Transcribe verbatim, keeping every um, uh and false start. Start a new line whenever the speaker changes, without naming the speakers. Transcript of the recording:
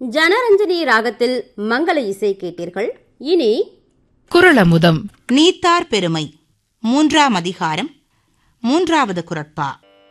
ஜனரஞ்சனி ராகத்தில் மங்கள இசை கேட்டீர்கள். இனி
குறளமுதம்.
நீத்தார் பெருமை மூன்றாம் அதிகாரம் மூன்றாவது குறட்பா.